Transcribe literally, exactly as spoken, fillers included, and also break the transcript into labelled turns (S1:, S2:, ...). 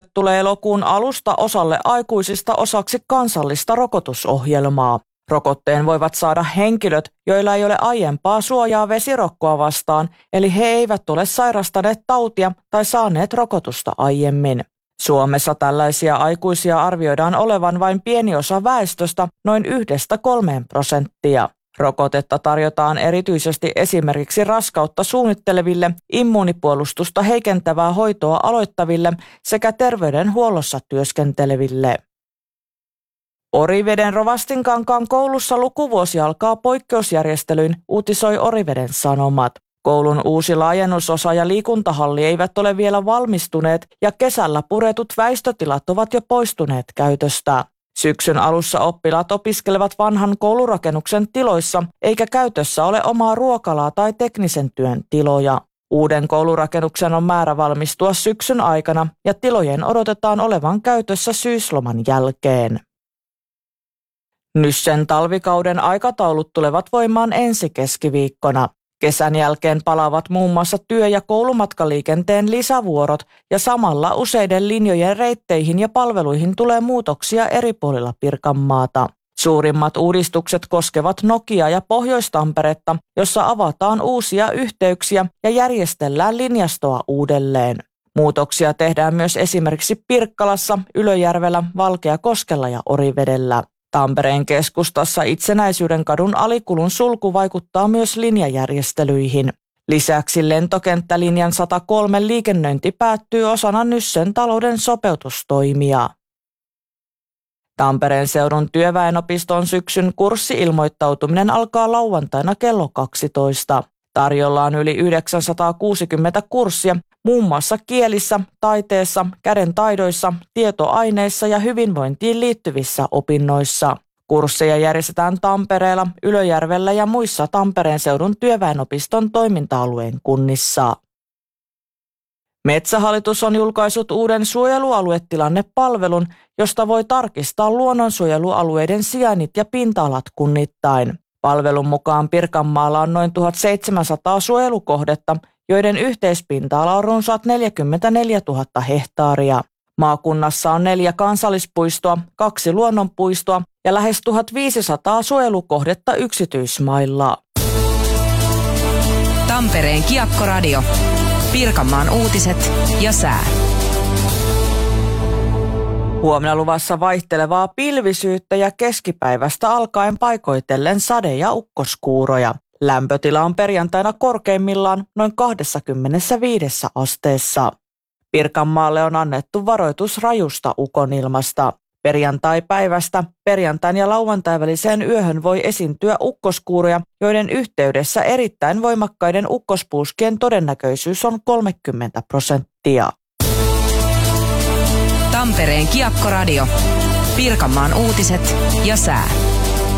S1: tulee elokuun alusta osalle aikuisista osaksi kansallista rokotusohjelmaa. Rokotteen voivat saada henkilöt, joilla ei ole aiempaa suojaa vesirokkoa vastaan, eli he eivät ole sairastaneet tautia tai saaneet rokotusta aiemmin. Suomessa tällaisia aikuisia arvioidaan olevan vain pieni osa väestöstä, noin yhdestä kolmeen prosenttia. Rokotetta tarjotaan erityisesti esimerkiksi raskautta suunnitteleville, immuunipuolustusta heikentävää hoitoa aloittaville sekä terveydenhuollossa työskenteleville. Oriveden Rovastinkankaan koulussa lukuvuosi alkaa poikkeusjärjestelyin, uutisoi Oriveden Sanomat. Koulun uusi laajennusosa ja liikuntahalli eivät ole vielä valmistuneet ja kesällä puretut väistötilat ovat jo poistuneet käytöstä. Syksyn alussa oppilaat opiskelevat vanhan koulurakennuksen tiloissa, eikä käytössä ole omaa ruokalaa tai teknisen työn tiloja. Uuden koulurakennuksen on määrä valmistua syksyn aikana ja tilojen odotetaan olevan käytössä syysloman jälkeen. Nyssen talvikauden aikataulut tulevat voimaan ensi keskiviikkona. Kesän jälkeen palaavat muun muassa työ- ja koulumatkaliikenteen lisävuorot ja samalla useiden linjojen reitteihin ja palveluihin tulee muutoksia eri puolilla Pirkanmaata. Suurimmat uudistukset koskevat Nokia ja Pohjois-Tamperetta, jossa avataan uusia yhteyksiä ja järjestellään linjastoa uudelleen. Muutoksia tehdään myös esimerkiksi Pirkkalassa, Ylöjärvellä, Valkeakoskella ja Orivedellä. Tampereen keskustassa Itsenäisyyden kadun alikulun sulku vaikuttaa myös linjajärjestelyihin. Lisäksi lentokenttälinjan sata kolme liikennöinti päättyy osana Nyssen talouden sopeutustoimia. Tampereen seudun työväenopiston syksyn kurssi-ilmoittautuminen alkaa lauantaina kello kaksitoista. Tarjolla on yli yhdeksänsataakuusikymmentä kurssia, muun muassa kielissä, taiteessa, käden taidoissa, tietoaineissa ja hyvinvointiin liittyvissä opinnoissa. Kursseja järjestetään Tampereella, Ylöjärvellä ja muissa Tampereen seudun työväenopiston toiminta-alueen kunnissa. Metsähallitus on julkaissut uuden suojelualuetilannepalvelun, josta voi tarkistaa luonnonsuojelualueiden sijainnit ja pinta-alat kunnittain. Palvelun mukaan Pirkanmaalla on noin tuhatseitsemänsataa suojelukohdetta, joiden yhteispinta-ala on runsaat neljäkymmentäneljätuhatta hehtaaria. Maakunnassa on neljä kansallispuistoa, kaksi luonnonpuistoa ja lähes tuhatviisisataa suojelukohdetta yksityismailla.
S2: Tampereen Kiekkoradio. Pirkanmaan uutiset ja sää.
S1: Huomenna luvassa vaihtelevaa pilvisyyttä ja keskipäivästä alkaen paikoitellen sade- ja ukkoskuuroja. Lämpötila on perjantaina korkeimmillaan noin kaksikymmentäviisi asteessa. Pirkanmaalle on annettu varoitus rajusta ukonilmasta. Perjantai-päivästä perjantain ja lauantain väliseen yöhön voi esiintyä ukkoskuuroja, joiden yhteydessä erittäin voimakkaiden ukkospuuskien todennäköisyys on kolmekymmentä prosenttia.
S2: Tampereen Kiekkoradio. Pirkanmaan uutiset ja sää.